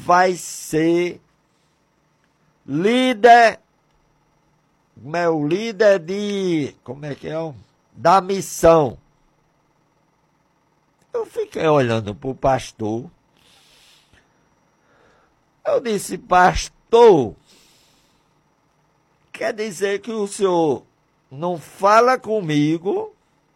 vai ser líder, como é o líder como é que é? Da missão. Eu fiquei olhando para o pastor. Eu disse, pastor, quer dizer que o senhor não fala comigo,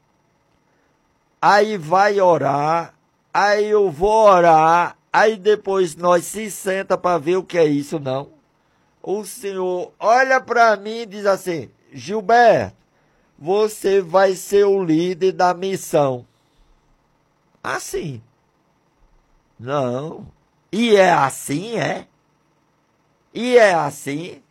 aí vai orar, aí eu vou orar, aí depois nós se senta para ver o que é isso, não? O senhor olha para mim e diz assim, Gilberto, você vai ser o líder da missão. Assim. Não. E é assim, é? E é assim?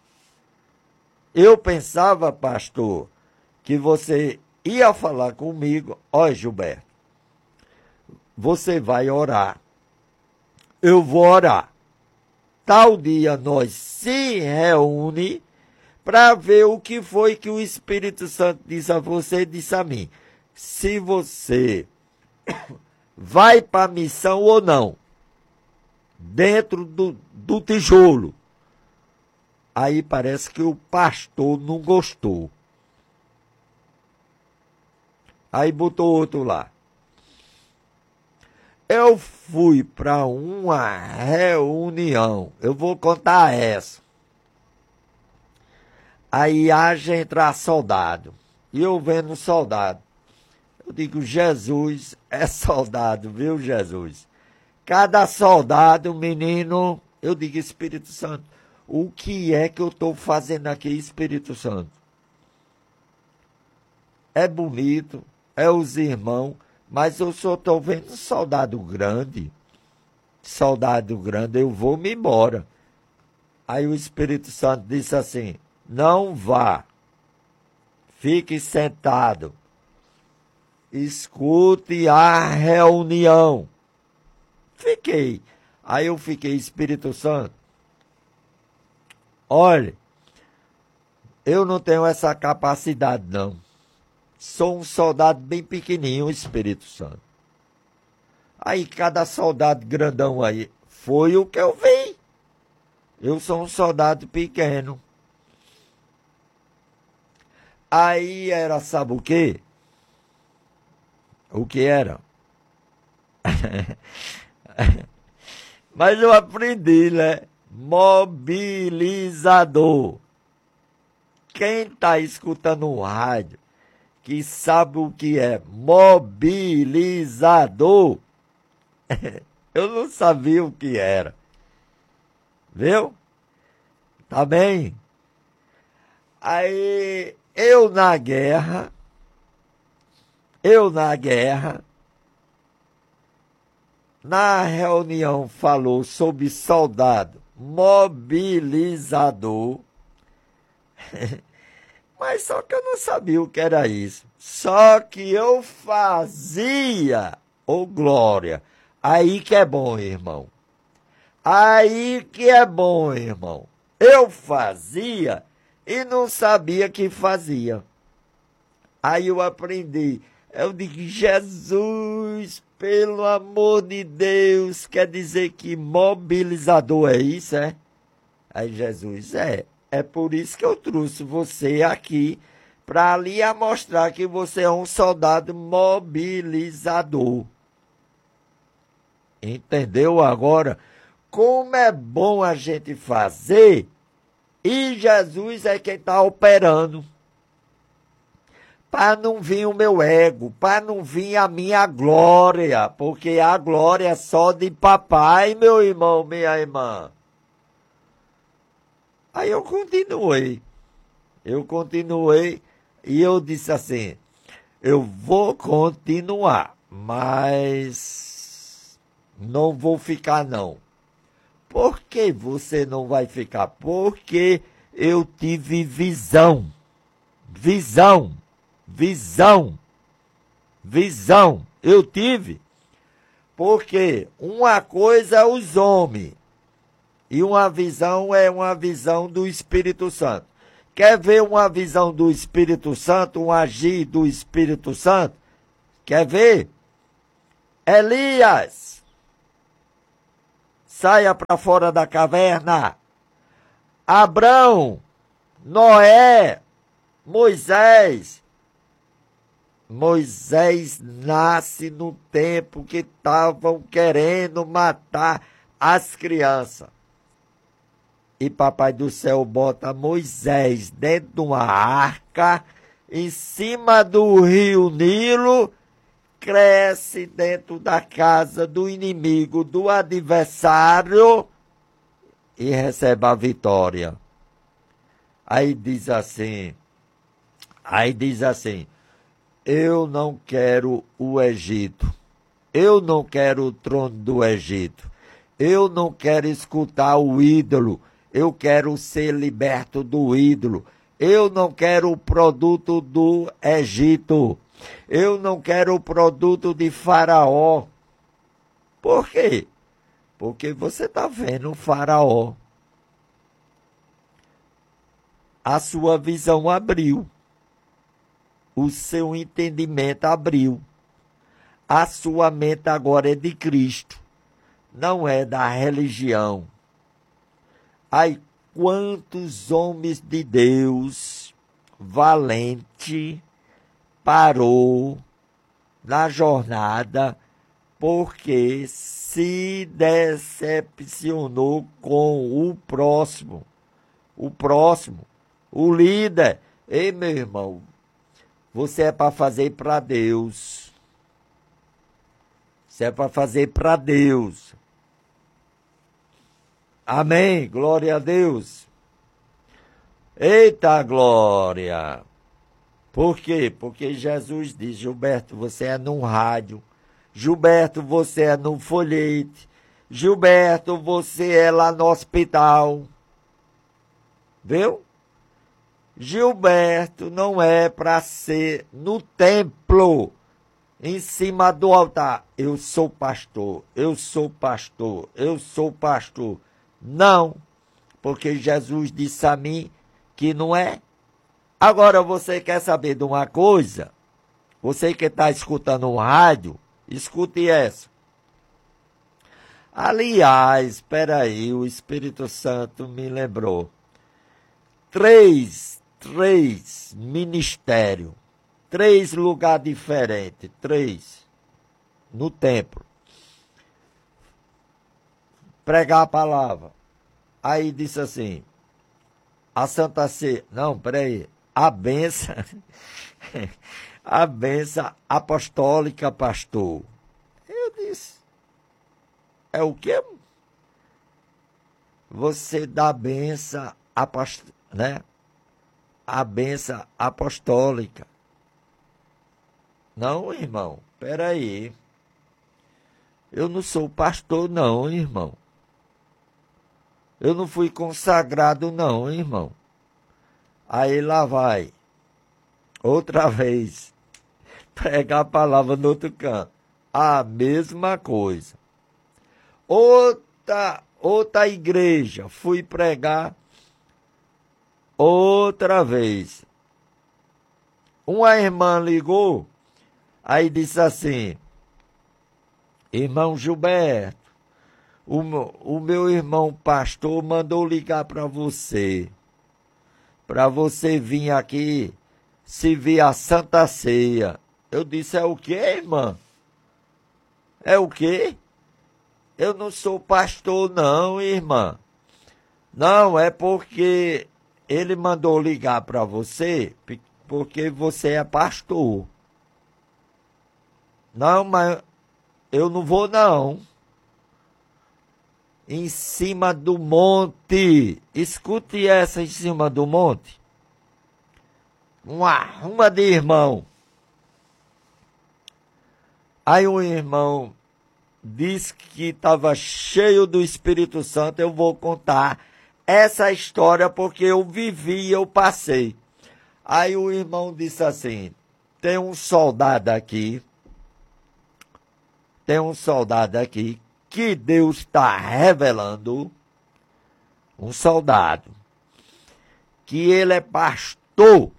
Eu pensava, pastor, que você ia falar comigo, ó Gilberto, você vai orar, eu vou orar. Tal dia nós se reúne para ver o que foi que o Espírito Santo disse a você e disse a mim. Se você vai para a missão ou não, dentro do tijolo. Aí parece que o pastor não gostou. Aí botou outro lá. Eu fui para uma reunião. Eu vou contar essa. Aí haja entrar soldado. E eu vendo soldado. Eu digo, Jesus é soldado, viu, Jesus? Cada soldado, menino, eu digo, Espírito Santo, o que é que eu estou fazendo aqui, Espírito Santo? É bonito, é os irmãos, mas eu só estou vendo soldado grande. Soldado grande, eu vou me embora. Aí o Espírito Santo disse assim, não vá, fique sentado, escute a reunião. Fiquei. Aí eu fiquei, Espírito Santo, olha, eu não tenho essa capacidade não. Sou um soldado bem pequenininho, Espírito Santo. Aí cada soldado grandão aí, foi o que eu vi. Eu sou um soldado pequeno. Aí era, sabe o quê? O que era? Mas eu aprendi, né? Mobilizador. Quem está escutando o rádio, que sabe o que é mobilizador, eu não sabia o que era. Viu? Tá bem? Aí, eu na guerra, na reunião falou sobre soldado mobilizador, mas só que eu não sabia o que era isso. Só que eu fazia, ô glória, aí que é bom, irmão. Aí que é bom, irmão. Eu fazia e não sabia que fazia. Aí eu aprendi. Eu digo, Jesus, pelo amor de Deus, quer dizer que mobilizador é isso, é? Aí Jesus, é por isso que eu trouxe você aqui, para ali mostrar que você é um soldado mobilizador. Entendeu agora? Como é bom a gente fazer, e Jesus é quem está operando. Para não vir o meu ego, para não vir a minha glória, porque a glória é só de papai, meu irmão, minha irmã. Aí eu continuei e eu disse assim, eu vou continuar, mas não vou ficar não. Por que você não vai ficar? Porque eu tive visão. Eu tive. Porque uma coisa é os homens. E uma visão é uma visão do Espírito Santo. Quer ver uma visão do Espírito Santo, um agir do Espírito Santo? Quer ver? Elias saia para fora da caverna. Abrão, Noé, Moisés. Moisés nasce no tempo que estavam querendo matar as crianças. E Papai do Céu bota Moisés dentro de uma arca, em cima do rio Nilo, cresce dentro da casa do inimigo, do adversário, e recebe a vitória. Aí diz assim, eu não quero o Egito, eu não quero o trono do Egito, eu não quero escutar o ídolo, eu quero ser liberto do ídolo, eu não quero o produto do Egito, eu não quero o produto de Faraó. Por quê? Porque você está vendo o Faraó. A sua visão abriu. O seu entendimento abriu. A sua mente agora é de Cristo. Não é da religião. Ai, quantos homens de Deus valente parou na jornada porque se decepcionou com o próximo. O líder. Ei, meu irmão, você é para fazer para Deus. Você é para fazer para Deus. Amém, glória a Deus. Eita glória. Por quê? Porque Jesus diz, Gilberto, você é num rádio. Gilberto, você é num folhete. Gilberto, você é lá no hospital. Viu? Gilberto não é para ser no templo, em cima do altar. Eu sou pastor, eu sou pastor, eu sou pastor. Não, porque Jesus disse a mim que não é. Agora você quer saber de uma coisa? Você que está escutando um rádio, escute essa. Aliás, espera aí, o Espírito Santo me lembrou. Três ministérios, 3 lugares diferentes, 3 no templo. Pregar a palavra. Aí disse assim, a Santa Ceia, não, peraí, a benção, a benção apostólica, pastor. Eu disse, é o quê? Você dá a benção apostólica, né? A benção apostólica. Não, irmão, peraí. Eu não sou pastor, não, irmão. Eu não fui consagrado, não, irmão. Aí lá vai. Outra vez. Pregar a palavra no outro canto. A mesma coisa. Outra igreja. Fui pregar outra vez. Uma irmã ligou. Aí disse assim. Irmão Gilberto. O meu irmão pastor mandou ligar para você vir aqui servir a Santa Ceia. Eu disse, é o quê, irmã? É o quê? Eu não sou pastor não, irmã. Não, é porque ele mandou ligar para você, porque você é pastor. Não, mas eu não vou não. Em cima do monte. Escute essa em cima do monte. Uma de irmão. Aí um irmão disse que estava cheio do Espírito Santo. Eu vou contar essa história porque eu vivi e eu passei. Aí o irmão disse assim, tem um soldado aqui que Deus está revelando, um soldado, que ele é pastor,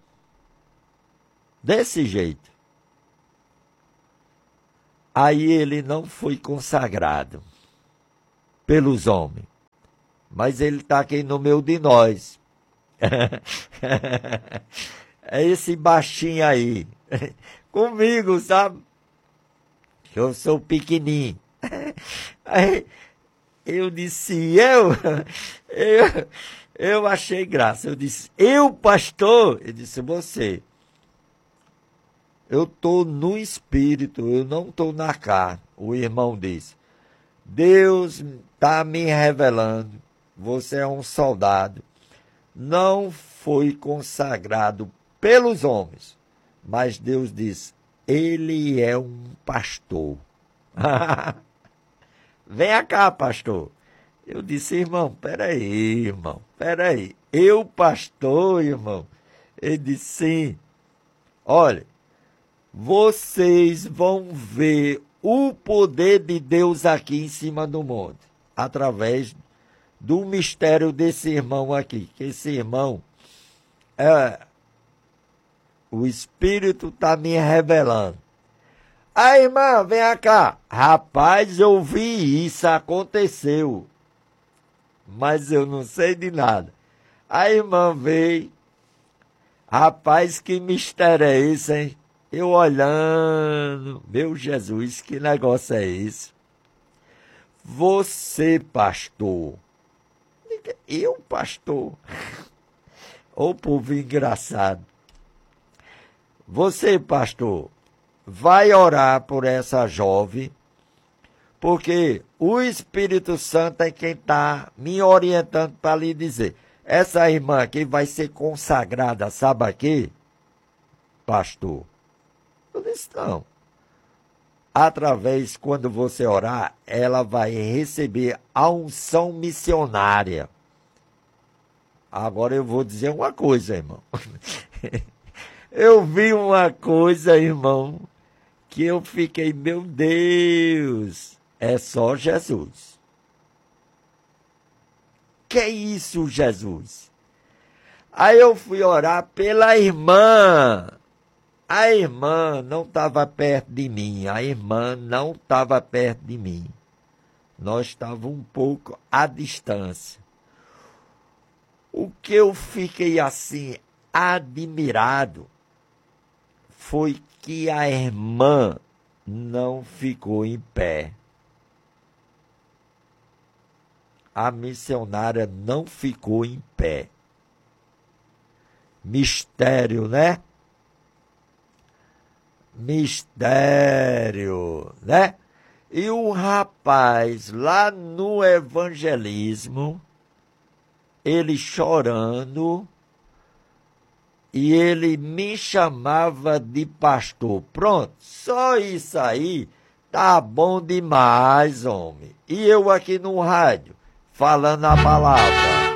desse jeito. Aí ele não foi consagrado. pelos homens, mas ele está aqui no meio de nós. É esse baixinho aí, comigo, sabe? Eu sou pequenininho. Aí eu disse, eu achei graça. Eu disse, eu, pastor? Ele disse, você. Eu estou no espírito, eu não estou na carne. O irmão disse, Deus está me revelando, você é um soldado. Não foi consagrado pelos homens, mas Deus disse, ele é um pastor. Venha cá, pastor. Eu disse, irmão, peraí, irmão, peraí. Eu, pastor, irmão? Ele disse, sim. Olha, vocês vão ver o poder de Deus aqui em cima do monte, através do mistério desse irmão aqui. Que esse irmão, o Espírito está me revelando. Aí, irmã, vem cá. Rapaz, eu vi isso, aconteceu. Mas eu não sei de nada. A irmã veio. Rapaz, que mistério é esse, hein? Eu olhando. Meu Jesus, que negócio é esse? Você, pastor. Eu, pastor? Ô povo engraçado. Você, pastor, vai orar por essa jovem, porque o Espírito Santo é quem está me orientando para lhe dizer. Essa irmã aqui vai ser consagrada, sabe aqui, pastor? Eu disse, não. Através, quando você orar, ela vai receber a unção missionária. Agora eu vou dizer uma coisa, irmão. Eu vi uma coisa, irmão, que eu fiquei, meu Deus, é só Jesus. Que é isso, Jesus? Aí eu fui orar pela irmã. A irmã não estava perto de mim. A irmã não estava perto de mim. Nós estávamos um pouco à distância. O que eu fiquei assim, admirado, foi que a irmã não ficou em pé. A missionária não ficou em pé. Mistério, né? Mistério, né? E o rapaz, lá no evangelismo, ele chorando, e ele me chamava de pastor. Pronto, só isso aí tá bom demais, homem. E eu aqui no rádio, falando a palavra.